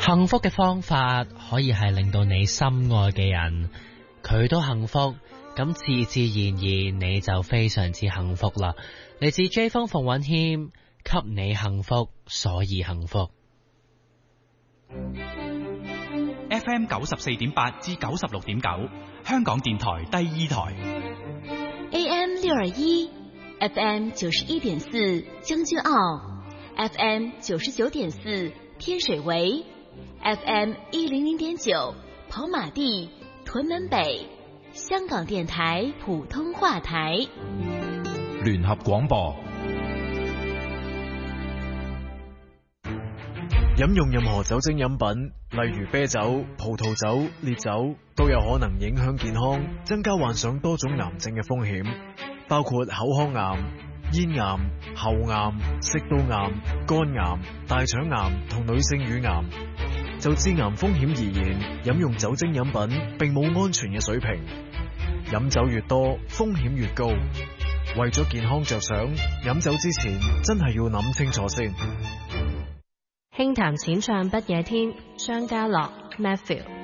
幸福嘅方法可以係令到你心愛嘅人佢都幸福，咁自自然然你就非常之幸福啦。嚟自 J 風馮允謙，給你幸福，所以幸福。 FM 94.8至96.9，香港電台第二台。 AM 621 FM 91.4將軍澳 FM 99.4天水圍 FM 100.9跑馬地屯門北，香港電台普通話台聯合廣播。 飲用任何酒精飲品，例如啤酒、葡萄酒、烈酒，都有可能影響健康，增加患上多種癌症嘅風險，包括口腔癌、咽癌、喉癌、食道癌、肝癌、大腸癌同女性乳癌。就致癌風險而言，飲用酒精飲品並冇安全嘅水平，飲酒越多，風險越高。為咗健康着想，飲酒之前真係要諗清楚先。 輕談淺唱不夜天，張家樂 Matthew。